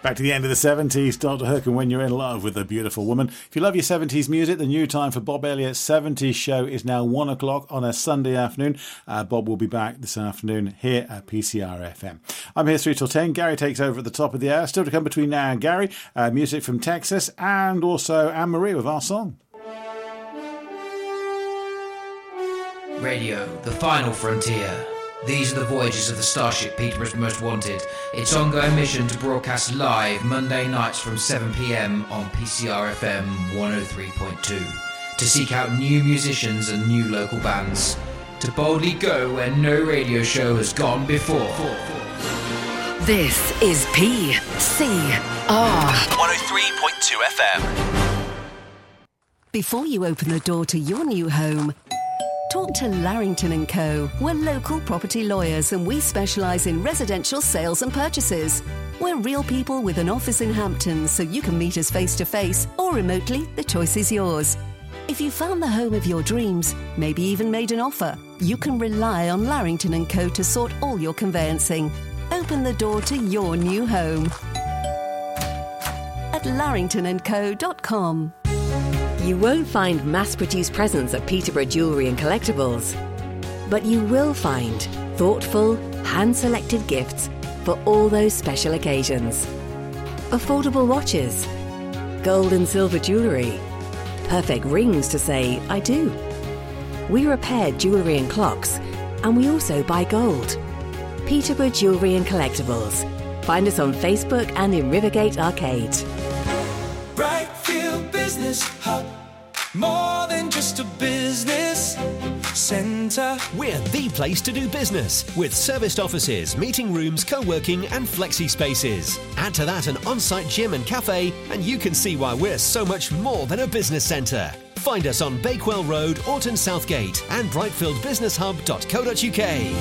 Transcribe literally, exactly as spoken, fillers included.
Back to the end of the seventies, Doctor Hook and When You're in Love with a Beautiful Woman. If you love your seventies music, the new time for Bob Elliott's seventies show is now one o'clock on a Sunday afternoon. Uh, Bob will be back this afternoon here at P C R F M. I'm here three till ten. Gary takes over at the top of the hour. Still to come between now and Gary, uh, music from Texas, and also Anne-Marie with our song. Radio, the final frontier. These are the voyages of the starship Peterborough's Most Wanted. Its ongoing mission to broadcast live Monday nights from seven p.m. on P C R F M one oh three point two. To seek out new musicians and new local bands. To boldly go where no radio show has gone before. This is P C R one oh three point two F M. Before you open the door to your new home, talk to Larrington and Co. We're local property lawyers and we specialise in residential sales and purchases. We're real people with an office in Hampton, so you can meet us face to face or remotely, the choice is yours. If you found the home of your dreams, maybe even made an offer, you can rely on Larrington and Co. to sort all your conveyancing. Open the door to your new home at larrington and co dot com. You won't find mass-produced presents at Peterborough Jewellery and Collectibles, but you will find thoughtful, hand-selected gifts for all those special occasions. Affordable watches, gold and silver jewellery, perfect rings to say I do. We repair jewellery and clocks, and we also buy gold. Peterborough Jewellery and Collectibles. Find us on Facebook and in Rivergate Arcade. Brightfield Business Hub, more than just a business centre. We're the place to do business, with serviced offices, meeting rooms, co-working and flexi spaces. Add to that an on-site gym and cafe, and you can see why we're so much more than a business centre. Find us on Bakewell Road, Orton Southgate, and brightfield business hub dot co dot uk.